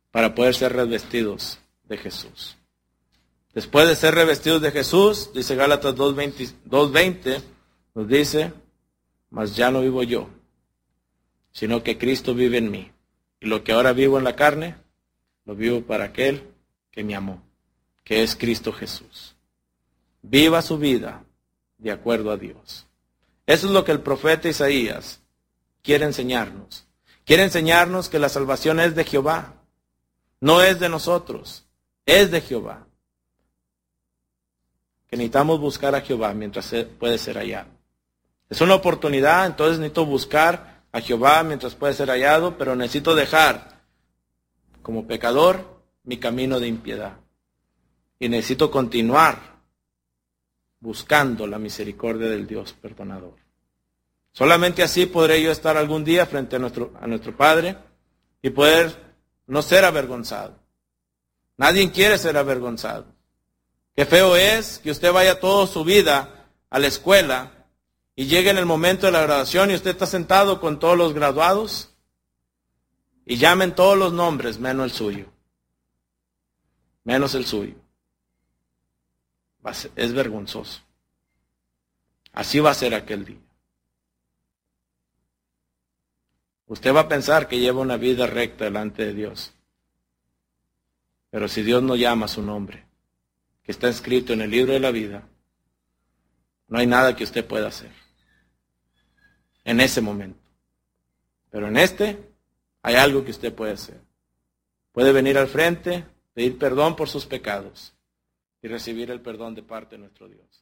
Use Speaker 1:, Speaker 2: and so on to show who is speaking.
Speaker 1: para poder ser revestidos de Jesús. Después de ser revestidos de Jesús, dice Gálatas 2:20, nos dice, mas ya no vivo yo, sino que Cristo vive en mí. Y lo que ahora vivo en la carne, lo vivo para aquel que me amó, que es Cristo Jesús. Viva su vida de acuerdo a Dios. Eso es lo que el profeta Isaías quiere enseñarnos. Quiere enseñarnos que la salvación es de Jehová, no es de nosotros, es de Jehová. Que necesitamos buscar a Jehová mientras puede ser hallado. Es una oportunidad, entonces necesito buscar a Jehová mientras puede ser hallado, pero necesito dejar como pecador mi camino de impiedad. Y necesito continuar buscando la misericordia del Dios perdonador. Solamente así podré yo estar algún día frente a nuestro Padre y poder no ser avergonzado. Nadie quiere ser avergonzado. Qué feo es que usted vaya toda su vida a la escuela y llegue en el momento de la graduación y usted está sentado con todos los graduados y llamen todos los nombres menos el suyo. Menos el suyo. Es vergonzoso. Así va a ser aquel día. Usted va a pensar que lleva una vida recta delante de Dios. Pero si Dios no llama su nombre, que está escrito en el libro de la vida, no hay nada que usted pueda hacer en ese momento. Pero en este hay algo que usted puede hacer. Puede venir al frente, pedir perdón por sus pecados y recibir el perdón de parte de nuestro Dios.